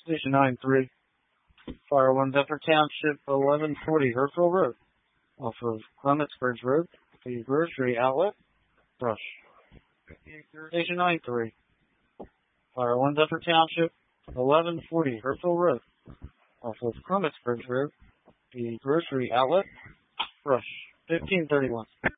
Station 9-3. Fire 1 Deptford Township, 1140 Herfield Road. Off of Clements Road. The grocery outlet. Brush. Station 9-3. Fire 1 Deptford Township, 1140 Herfield Road. Off of Clements Road. The grocery outlet. Brush. 1531.